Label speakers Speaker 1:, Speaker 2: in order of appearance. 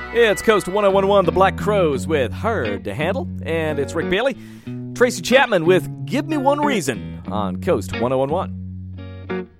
Speaker 1: It's Coast 1011, The Black Crowes with Hard to Handle, and it's Rick Bailey. Tracy Chapman with Give Me One Reason on Coast 1011.